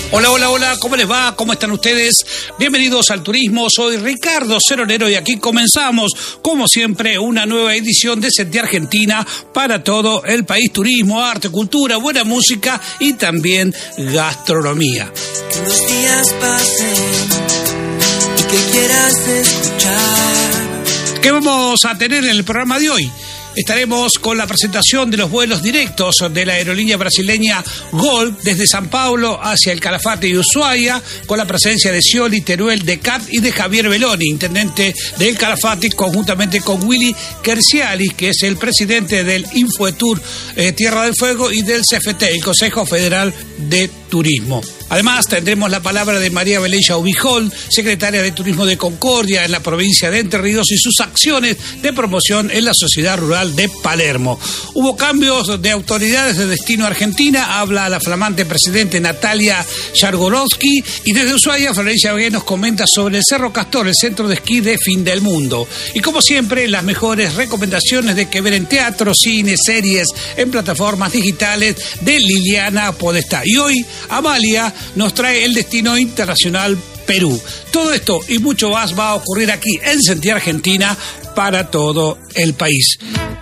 Hola, hola, hola, ¿cómo les va? ¿Cómo están ustedes? Bienvenidos al Turismo, soy Ricardo Ceronero y aquí comenzamos, como siempre, una nueva edición de Sentir Argentina para todo el país. Turismo, arte, cultura, buena música y también gastronomía. Que los días pasen y que quieras escuchar. ¿Qué vamos a tener en el programa de hoy? Estaremos con la presentación de los vuelos directos de la aerolínea brasileña Gol desde San Paulo hacia el Calafate y Ushuaia, con la presencia de Scioli, Teruel, de Cat y de Javier Belloni, intendente del Calafate, conjuntamente con Willy Kerciali, que es el presidente del Infoetour Tierra del Fuego, y del CFT, el Consejo Federal de Turismo. Además, tendremos la palabra de María Belén Yaubijol, secretaria de Turismo de Concordia en la provincia de Entre Ríos, y sus acciones de promoción en la sociedad rural de Palermo. Hubo cambios de autoridades de Destino Argentina, habla la flamante presidente Natalia Yargorovsky, y desde Ushuaia, Florencia Bagué nos comenta sobre el Cerro Castor, el centro de esquí de fin del mundo. Y como siempre, las mejores recomendaciones de que ver en teatro, cine, series, en plataformas digitales de Liliana Podestá. Y hoy, Amalia nos trae el destino internacional Perú. Todo esto y mucho más va a ocurrir aquí en Sentir Argentina para todo el país.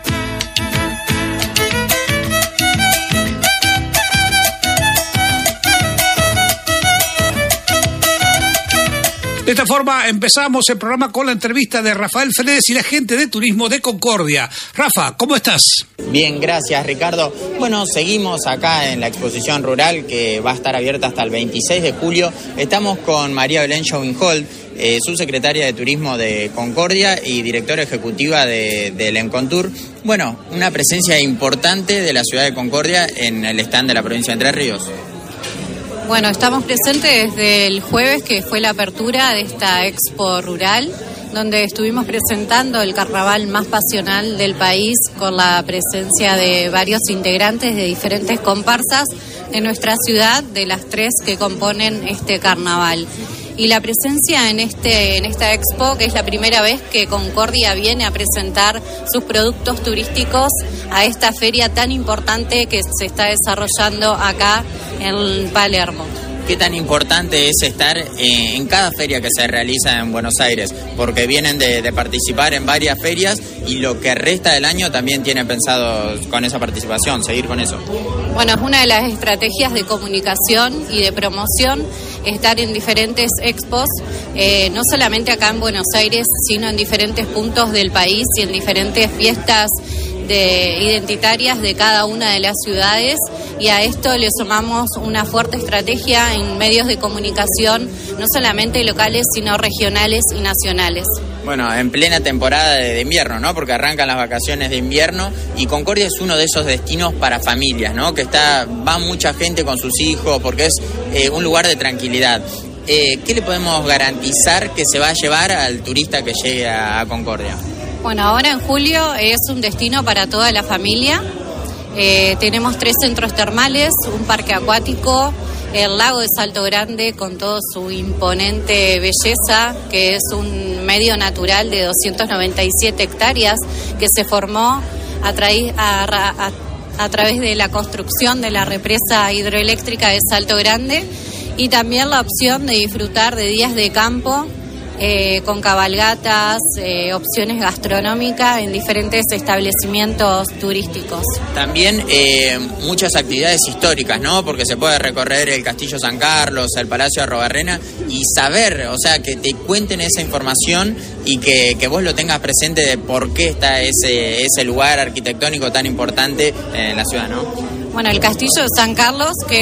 De esta forma empezamos el programa con la entrevista de Rafael Fredes y la gente de Turismo de Concordia. Rafa, ¿cómo estás? Bien, gracias Ricardo. Bueno, seguimos acá en la exposición rural que va a estar abierta hasta el 26 de julio. Estamos con María Belén Yaubijol, subsecretaria de Turismo de Concordia y directora ejecutiva del Encontour. Bueno, una presencia importante de la ciudad de Concordia en el stand de la provincia de Entre Ríos. Bueno, estamos presentes desde el jueves, que fue la apertura de esta expo rural, donde estuvimos presentando el carnaval más pasional del país, con la presencia de varios integrantes de diferentes comparsas de nuestra ciudad, de las 3 que componen este carnaval. Y la presencia en esta expo, que es la primera vez que Concordia viene a presentar sus productos turísticos a esta feria tan importante que se está desarrollando acá en Palermo. ¿Qué tan importante es estar en cada feria que se realiza en Buenos Aires? Porque vienen de participar en varias ferias y lo que resta del año también tienen pensado con esa participación, seguir con eso. Bueno, es una de las estrategias de comunicación y de promoción estar en diferentes expos, no solamente acá en Buenos Aires, sino en diferentes puntos del país y en diferentes fiestas identitarias de cada una de las ciudades, y a esto le sumamos una fuerte estrategia en medios de comunicación, no solamente locales, sino regionales y nacionales. Bueno, en plena temporada de invierno, ¿no? Porque arrancan las vacaciones de invierno y Concordia es uno de esos destinos para familias, ¿no? Que va mucha gente con sus hijos porque es un lugar de tranquilidad. ¿Qué le podemos garantizar que se va a llevar al turista que llegue a Concordia? Bueno, ahora en julio es un destino para toda la familia. Tenemos 3 centros termales, un parque acuático, el lago de Salto Grande con toda su imponente belleza, que es un medio natural de 297 hectáreas que se formó a través de la construcción de la represa hidroeléctrica de Salto Grande, y también la opción de disfrutar de días de campo con cabalgatas, opciones gastronómicas en diferentes establecimientos turísticos. También muchas actividades históricas, ¿no? Porque se puede recorrer el Castillo San Carlos, el Palacio de Arrobarrena y saber, o sea, que te cuenten esa información y que vos lo tengas presente de por qué está ese lugar arquitectónico tan importante en la ciudad, ¿no? Bueno, el Castillo de San Carlos, que